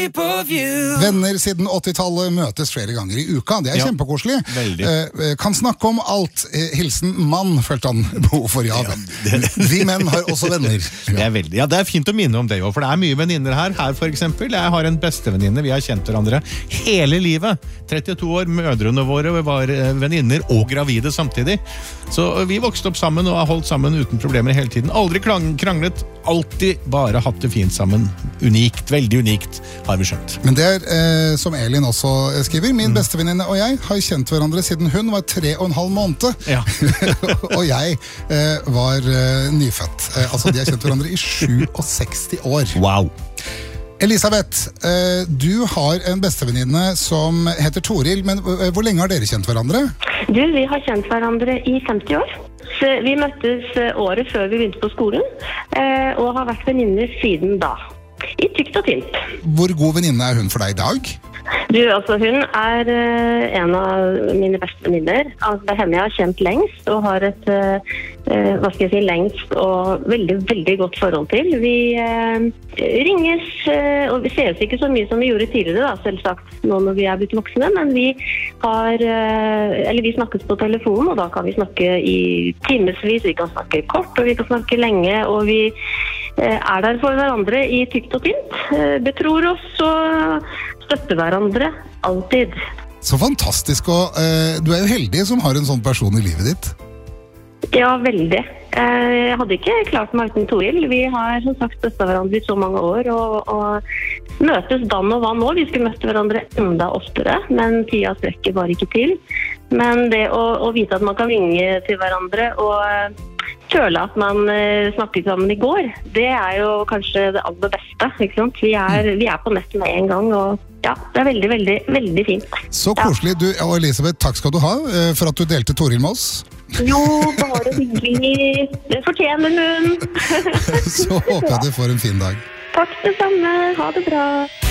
shape of you. Venner siden 80-tallet møtes flere ganger i uka. Det er kjempekoselig. Kan snakke om alt. Hilsen mann, følte han behov for. Vi menn har også venner. Det er fint å minne om det jo, for det er mye venninner her. Her for eksempel, jeg har en bestevenninne, vi har kjent hverandre hele livet. 32 år, mødrene våre var venninner og gravide samtidig. Så vi vokste opp sammen og har holdt sammen uten problemer hele tiden. Aldri kranglet, alltid bare hatt det fint sammen. Unikt, veldig unikt, har vi skjønt. Men det som Elin også skriver, min bestevenninne og jeg har kjent hverandre siden hun var 3,5 måneder. Ja. Og jeg var nyfødt. Altså, de har kjent hverandre i 67 år. Wow! Elisabeth, du har en bestevenninne som heter Toril, men hvor lenge har dere kjent hverandre? Vi har kjent hverandre i 50 år. Så vi møttes året før vi begynte på skolen, og har vært venninner siden da. I tykt og tynt. Hvor god venninne er hun for deg i dag? Hun er en av mine beste venninner. Det er henne jeg har kjent lengst, og har et lengst og veldig, veldig godt forhold til. Vi ringes, og vi ses ikke så mye som vi gjorde tidligere, selvsagt, nå når vi er blitt voksne, men vi snakkes på telefonen, og da kan vi snakke i timesvis, vi kan snakke kort, og vi kan snakke lenge, og vi er der for hverandre i tykt og tynt, betror oss og støtter hverandre alltid. Så fantastisk, og du er jo heldig som har en sånn person i livet ditt. Ja, veldig. Jeg hadde ikke klart meg uten Toril. Vi har som sagt støttet hverandre i så mange år, og møtes dann og vann nå. Vi skulle møte hverandre enda oftere, men tida strekker bare ikke til. Men det å vite at man kan ringe til hverandre og føle at man snakket sammen i går, det er jo kanskje det aller beste, ikke sant? Vi er på nesten med en gang, og ja, det er veldig, veldig, veldig fint. Så koselig. Du, og Elisabeth, takk skal du ha for at du delte Toril med oss. Jo, bare hyggelig. Det fortjener hun. Så håper jeg du får en fin dag. Takk det samme. Ha det bra.